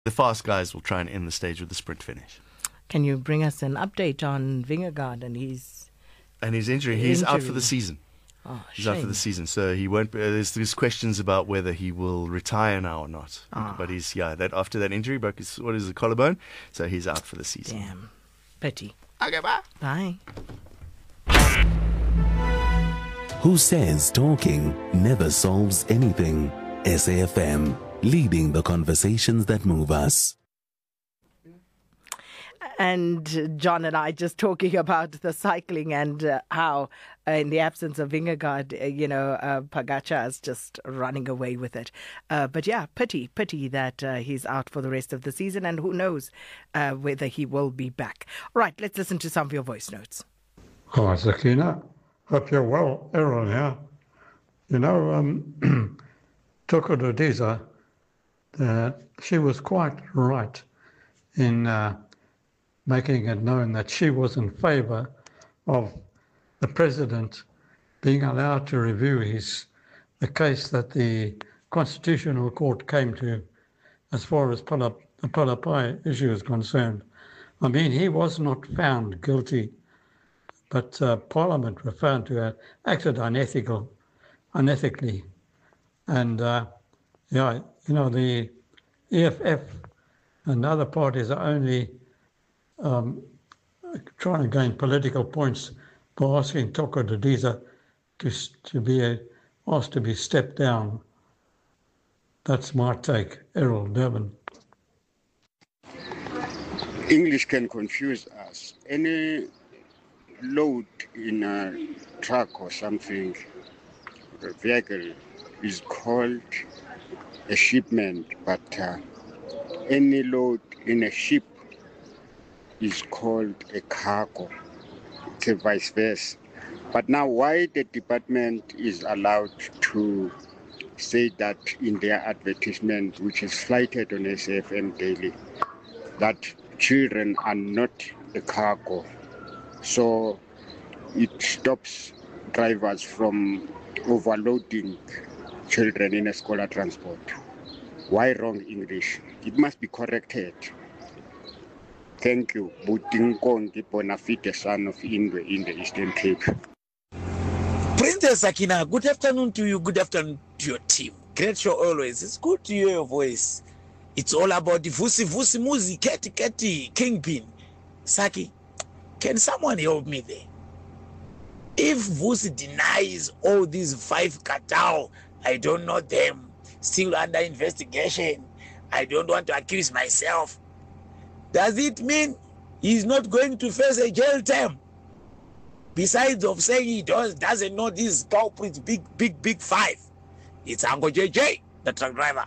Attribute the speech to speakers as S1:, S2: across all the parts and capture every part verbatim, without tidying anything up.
S1: The fast guys will try and end the stage with the sprint finish.
S2: Can you bring us an update on Vingegaard and his
S1: and his injury? He's
S2: injury.
S1: out for the season.
S2: Oh,
S1: He's
S2: shame.
S1: out for the season, so he won't. Uh, there's, there's questions about whether he will retire now or not.
S2: Oh.
S1: But he's yeah. That after that injury, broke his what is the collarbone, so he's out for the season.
S2: Damn, pity.
S1: Okay, bye.
S2: Bye.
S3: Who says talking never solves anything? S A F M, leading the conversations that move us.
S2: And John and I just talking about the cycling and uh, how, uh, in the absence of Vingegaard, uh, you know, uh, Pogačar is just running away with it. Uh, but yeah, pity, pity that uh, he's out for the rest of the season, and who knows uh, whether he will be back. All right, let's listen to some of your voice notes.
S4: Hi, Sakina. Hope you're well. Errol here. You know, um, Toko Dodiza, uh, she was quite right in uh, making it known that she was in favour of the president being allowed to review his the case that the Constitutional Court came to as far as Pala, the Palapai issue is concerned. I mean, he was not found guilty, but uh, Parliament were found to have acted unethical, unethically. And, uh, yeah, you know, the E F F and other parties are only um, trying to gain political points by asking Toko Dodiza to, to be a, asked to be stepped down. That's my take. Errol, Durban.
S5: English can confuse us. Any load in a truck or something, a vehicle, is called a shipment, but uh, any load in a ship is called a cargo. It's a vice versa. But now why the department is allowed to say that in their advertisement, which is flighted on S A F M Daily, that children are not a cargo. So it stops drivers from overloading children in a scholar transport. Why wrong English? It must be corrected. Thank you. Butinkongi Bonafide, son of Indwe in the Eastern Cape.
S6: Princess Sakina, good afternoon to you. Good afternoon to your team. Great show always. It's good to hear your voice. It's all about the Vusi Vusi Muzi, Keti Keti, Kingpin. Saki, can someone help me there? If Vusi denies all these five Katao, I don't know them, still under investigation, I don't want to accuse myself, does it mean he's not going to face a jail term? Besides of saying he does, doesn't know these culprits, big, big, big five. It's Uncle J J, the truck driver.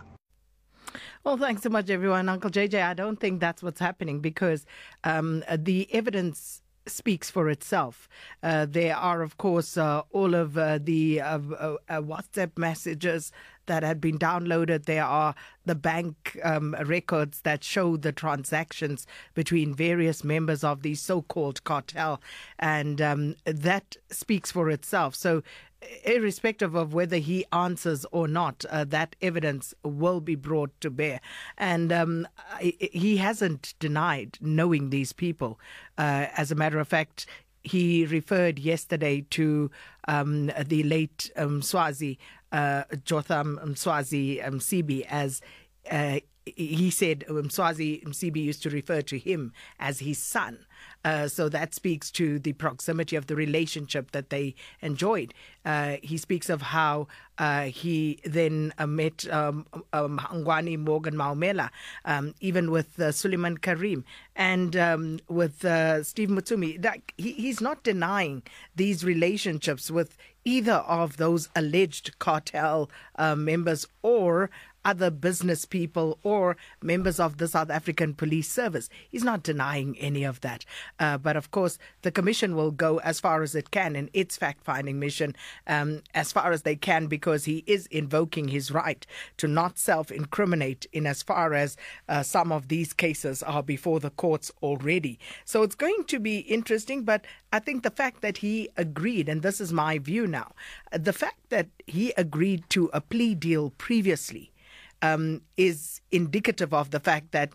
S2: Well, thanks so much, everyone. Uncle J J, I don't think that's what's happening because um, the evidence speaks for itself. Uh, there are, of course, uh, all of uh, the uh, uh, uh, WhatsApp messages that had been downloaded. There are the bank um, records that show the transactions between various members of the so-called cartel, and um, that speaks for itself. So irrespective of whether he answers or not, uh, that evidence will be brought to bear. And um, he hasn't denied knowing these people. Uh, as a matter of fact, he referred yesterday to um, the late um, Swazi, uh, Jotham Mswazi Msibi, as uh, he said Mswazi Msibi used to refer to him as his son. Uh, so that speaks to the proximity of the relationship that they enjoyed. Uh, he speaks of how uh, he then uh, met um, um, Ngwani Morgan Maumela, um, even with uh, Suleiman Karim and um, with uh, Steve Mutsumi. That he, he's not denying these relationships with either of those alleged cartel uh, members or other business people or members of the South African Police Service. He's not denying any of that. Uh, but of course, the Commission will go as far as it can in its fact-finding mission, um, as far as they can, because he is invoking his right to not self-incriminate in as far as uh, some of these cases are before the courts already. So it's going to be interesting, but I think the fact that he agreed, and this is my view now, the fact that he agreed to a plea deal previously, um, is indicative of the fact that